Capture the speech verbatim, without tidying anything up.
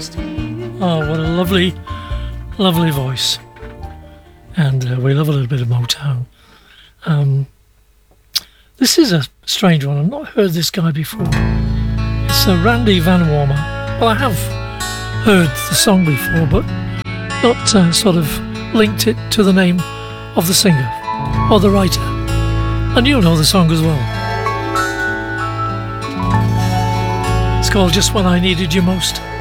Oh, what a lovely, lovely voice. And uh, we love a little bit of Motown. Um, this is a strange one. I've not heard this guy before. It's uh, Randy Van Warmer. Well, I have heard the song before, but not uh, sort of linked it to the name of the singer or the writer. And you'll know the song as well. It's called Just When I Needed You Most.